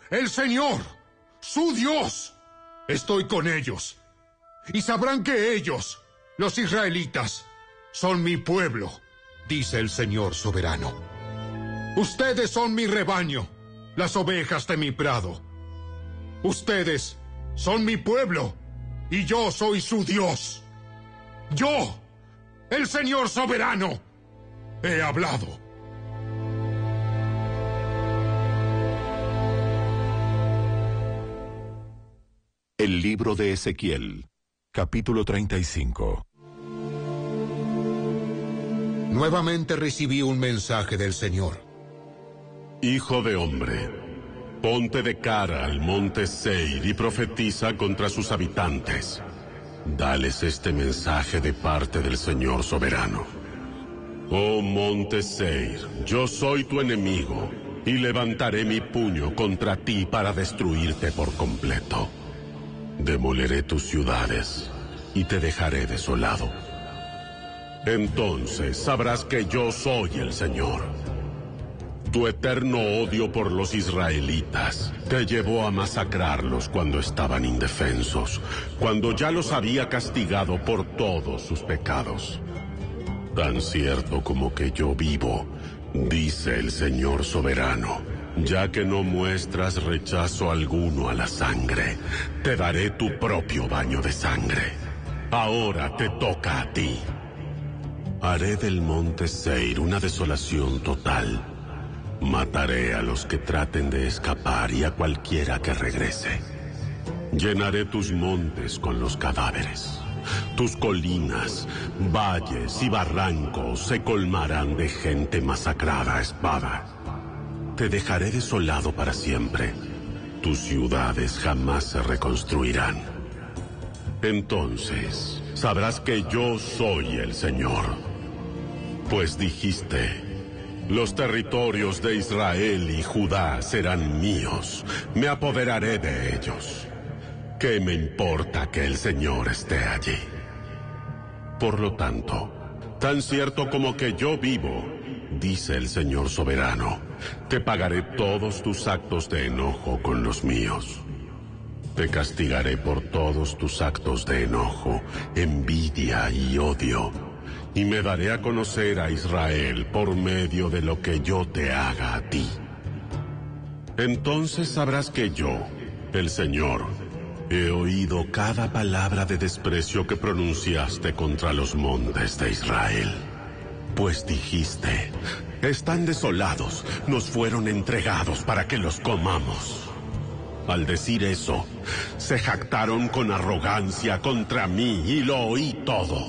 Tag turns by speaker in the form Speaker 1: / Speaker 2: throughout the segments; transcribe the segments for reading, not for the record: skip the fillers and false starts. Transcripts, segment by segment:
Speaker 1: el Señor, su Dios. Estoy con ellos, y sabrán que ellos, los israelitas, son mi pueblo, dice el Señor soberano. Ustedes son mi rebaño, las ovejas de mi prado. Ustedes son mi pueblo, y yo soy su Dios. Yo, el Señor soberano, he hablado.
Speaker 2: El libro de Ezequiel, capítulo 35.
Speaker 1: Nuevamente recibí un mensaje del Señor.
Speaker 3: Hijo de hombre, ponte de cara al monte Seir y profetiza contra sus habitantes. Dales este mensaje de parte del Señor soberano. Oh monte Seir, yo soy tu enemigo, y levantaré mi puño contra ti para destruirte por completo. Demoleré tus ciudades y te dejaré desolado. Entonces sabrás que yo soy el Señor. Tu eterno odio por los israelitas te llevó a masacrarlos cuando estaban indefensos, cuando ya los había castigado por todos sus pecados. Tan cierto como que yo vivo, dice el Señor soberano, ya que no muestras rechazo alguno a la sangre, te daré tu propio baño de sangre. Ahora te toca a ti. Haré del monte Seir una desolación total. Mataré a los que traten de escapar y a cualquiera que regrese. Llenaré tus montes con los cadáveres. Tus colinas, valles y barrancos se colmarán de gente masacrada a espada. Te dejaré desolado para siempre. Tus ciudades jamás se reconstruirán. Entonces sabrás que yo soy el Señor. Pues dijiste: los territorios de Israel y Judá serán míos. Me apoderaré de ellos. ¿Qué me importa que el Señor esté allí? Por lo tanto, tan cierto como que yo vivo, dice el Señor soberano, te pagaré todos tus actos de enojo con los míos. Te castigaré por todos tus actos de enojo, envidia y odio, y me daré a conocer a Israel por medio de lo que yo te haga a ti. Entonces sabrás que yo, el Señor, he oído cada palabra de desprecio que pronunciaste contra los montes de Israel. Pues dijiste: están desolados, nos fueron entregados para que los comamos. Al decir eso, se jactaron con arrogancia contra mí y lo oí todo.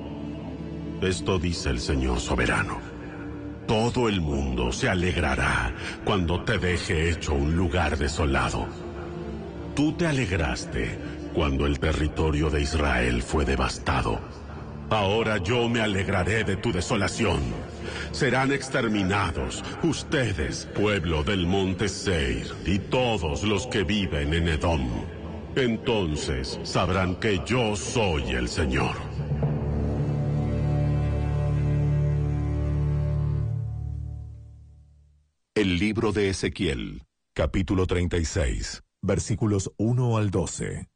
Speaker 3: Esto dice el Señor soberano: todo el mundo se alegrará cuando te deje hecho un lugar desolado. Tú te alegraste cuando el territorio de Israel fue devastado. Ahora yo me alegraré de tu desolación. Serán exterminados ustedes, pueblo del monte Seir, y todos los que viven en Edom. Entonces sabrán que yo soy el Señor.
Speaker 2: El libro de Ezequiel, capítulo 36, versículos 1 al 12.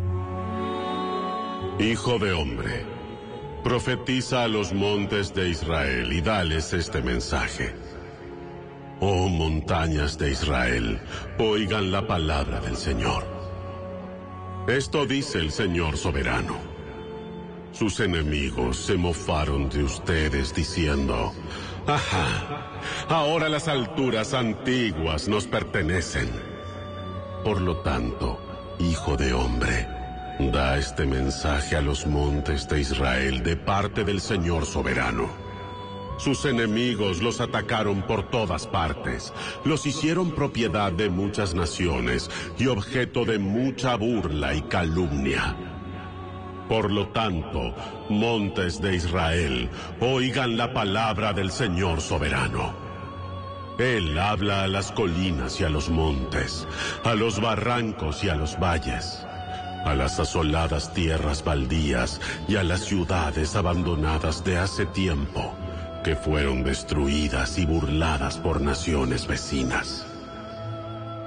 Speaker 3: Hijo de hombre, profetiza a los montes de Israel y dales este mensaje. Oh montañas de Israel, oigan la palabra del Señor. Esto dice el Señor soberano: sus enemigos se mofaron de ustedes diciendo: ajá, ahora las alturas antiguas nos pertenecen. Por lo tanto, hijo de hombre, da este mensaje a los montes de Israel de parte del Señor soberano. Sus enemigos los atacaron por todas partes, los hicieron propiedad de muchas naciones y objeto de mucha burla y calumnia. Por lo tanto, montes de Israel, oigan la palabra del Señor soberano. Él habla a las colinas y a los montes, a los barrancos y a los valles, a las asoladas tierras baldías y a las ciudades abandonadas de hace tiempo, que fueron destruidas y burladas por naciones vecinas.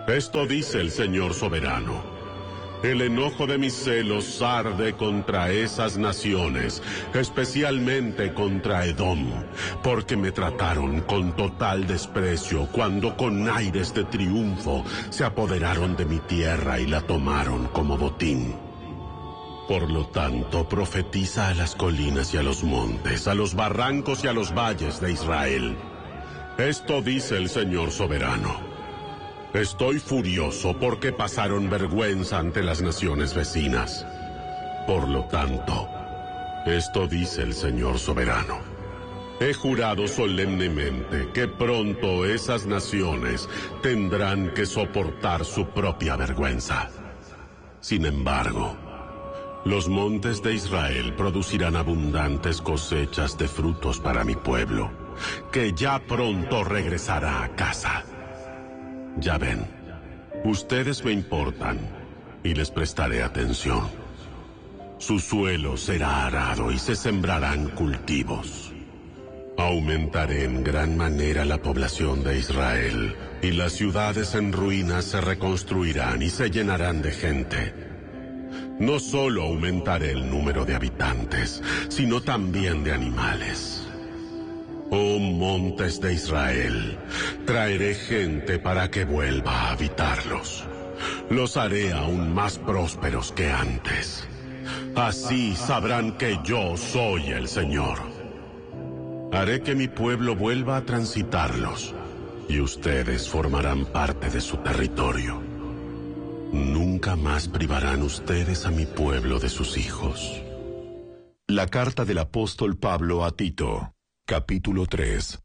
Speaker 3: Esto dice el Señor soberano. El enojo de mis celos arde contra esas naciones, especialmente contra Edom, porque me trataron con total desprecio cuando con aires de triunfo se apoderaron de mi tierra y la tomaron como botín. Por lo tanto, profetiza a las colinas y a los montes, a los barrancos y a los valles de Israel. Esto dice el Señor soberano. Estoy furioso porque pasaron vergüenza ante las naciones vecinas. Por lo tanto, esto dice el Señor soberano. He jurado solemnemente que pronto esas naciones tendrán que soportar su propia vergüenza. Sin embargo, los montes de Israel producirán abundantes cosechas de frutos para mi pueblo, que ya pronto regresará a casa. Ya ven, ustedes me importan y les prestaré atención. Su suelo será arado y se sembrarán cultivos. Aumentaré en gran manera la población de Israel, y las ciudades en ruinas se reconstruirán y se llenarán de gente. No solo aumentaré el número de habitantes, sino también de animales. Oh montes de Israel, traeré gente para que vuelva a habitarlos. Los haré aún más prósperos que antes. Así sabrán que yo soy el Señor. Haré que mi pueblo vuelva a transitarlos, y ustedes formarán parte de su territorio. Nunca más privarán ustedes a mi pueblo de sus hijos.
Speaker 2: La carta del apóstol Pablo a Tito. Capítulo 3.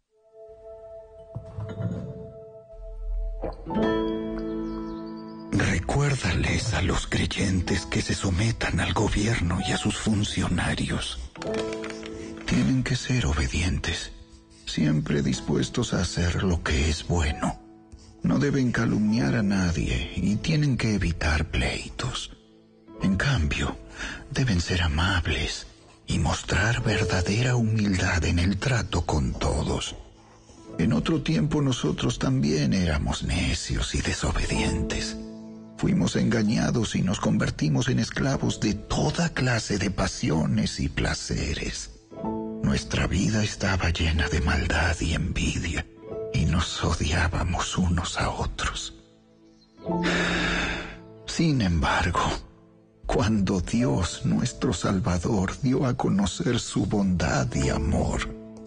Speaker 4: Recuérdales a los creyentes que se sometan al gobierno y a sus funcionarios. Tienen que ser obedientes, siempre dispuestos a hacer lo que es bueno. No deben calumniar a nadie y tienen que evitar pleitos. En cambio, deben ser amables y mostrar verdadera humildad en el trato con todos. En otro tiempo nosotros también éramos necios y desobedientes. Fuimos engañados y nos convertimos en esclavos de toda clase de pasiones y placeres. Nuestra vida estaba llena de maldad y envidia, y nos odiábamos unos a otros. Sin embargo, cuando Dios, nuestro Salvador, dio a conocer su bondad y amor,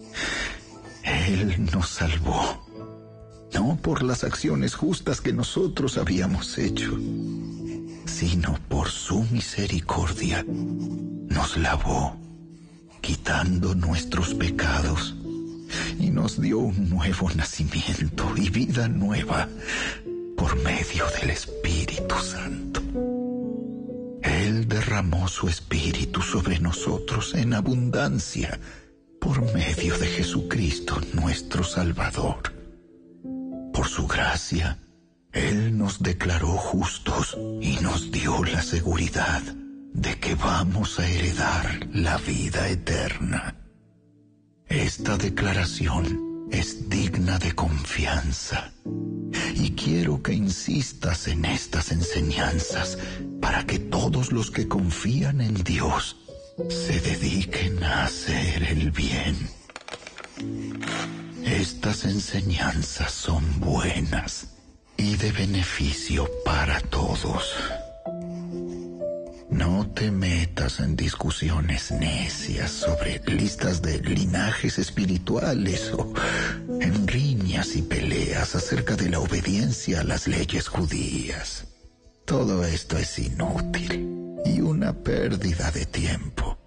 Speaker 4: Él nos salvó, no por las acciones justas que nosotros habíamos hecho, sino por su misericordia. Nos lavó, quitando nuestros pecados, y nos dio un nuevo nacimiento y vida nueva por medio del Espíritu Santo. Él derramó su Espíritu sobre nosotros en abundancia por medio de Jesucristo nuestro Salvador. Por su gracia, Él nos declaró justos y nos dio la seguridad de que vamos a heredar la vida eterna. Esta declaración es digna de confianza, y quiero que insistas en estas enseñanzas para que todos los que confían en Dios se dediquen a hacer el bien. Estas enseñanzas son buenas y de beneficio para todos. No te metas en discusiones necias sobre listas de linajes espirituales o en riñas y peleas acerca de la obediencia a las leyes judías. Todo esto es inútil y una pérdida de tiempo.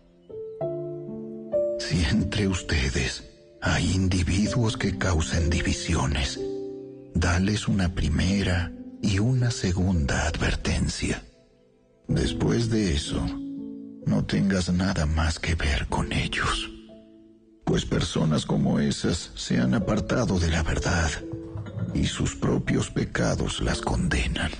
Speaker 4: Si entre ustedes hay individuos que causen divisiones, dales una primera y una segunda advertencia. Después de eso, no tengas nada más que ver con ellos, pues personas como esas se han apartado de la verdad y sus propios pecados las condenan.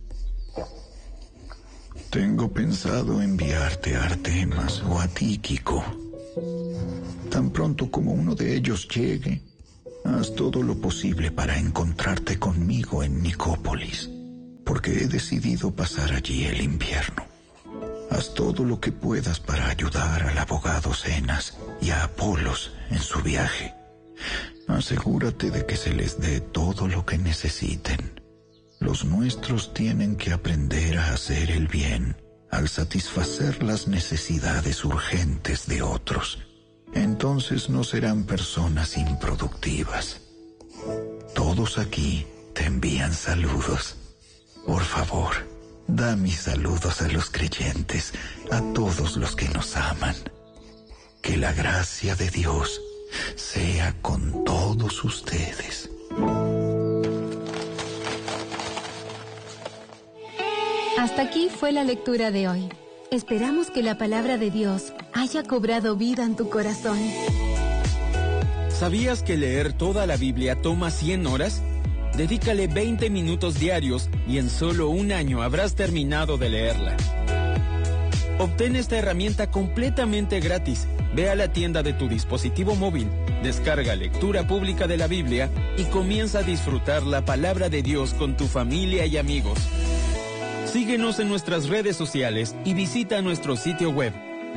Speaker 4: Tengo pensado enviarte a Artemas o a Tíquico. Tan pronto como uno de ellos llegue, haz todo lo posible para encontrarte conmigo en Nicópolis. porque he decidido pasar allí el invierno. Haz todo lo que puedas para ayudar al abogado Zenas y a Apolos en su viaje. Asegúrate de que se les dé todo lo que necesiten. Los nuestros tienen que aprender a hacer el bien al satisfacer las necesidades urgentes de otros. Entonces no serán personas improductivas. Todos aquí te envían saludos. Por favor, da mis saludos a los creyentes, a todos los que nos aman. Que la gracia de Dios sea con todos ustedes.
Speaker 5: Hasta aquí fue la lectura de hoy. Esperamos que la palabra de Dios haya cobrado vida en tu corazón.
Speaker 6: ¿Sabías que leer toda la Biblia toma 100 horas? Dedícale 20 minutos diarios y en solo un año habrás terminado de leerla. Obtén esta herramienta completamente gratis. Ve a la tienda de tu dispositivo móvil, descarga Lectura Pública de la Biblia y comienza a disfrutar la palabra de Dios con tu familia y amigos. Síguenos en nuestras redes sociales y visita nuestro sitio web,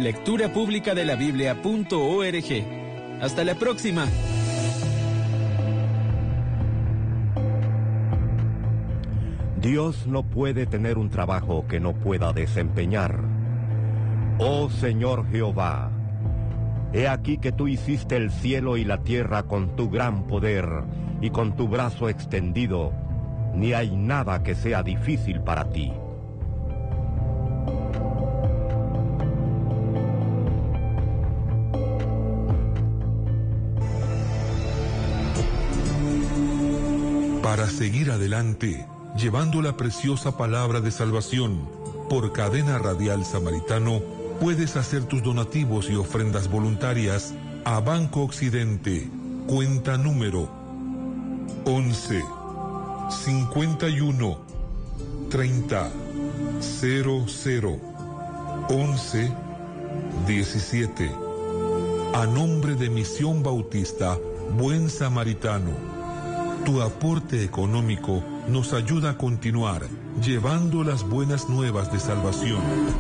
Speaker 6: lecturapublicadelabiblia.org. ¡Hasta la próxima!
Speaker 7: Dios no puede tener un trabajo que no pueda desempeñar. Oh Señor Jehová, he aquí que tú hiciste el cielo y la tierra con tu gran poder y con tu brazo extendido, ni hay nada que sea difícil para ti.
Speaker 8: Para seguir adelante, llevando la preciosa palabra de salvación por Cadena Radial Samaritano, puedes hacer tus donativos y ofrendas voluntarias a Banco Occidente, cuenta número 11 51 30 00 11 17, a nombre de Misión Bautista Buen Samaritano. Tu aporte económico nos ayuda a continuar llevando las buenas nuevas de salvación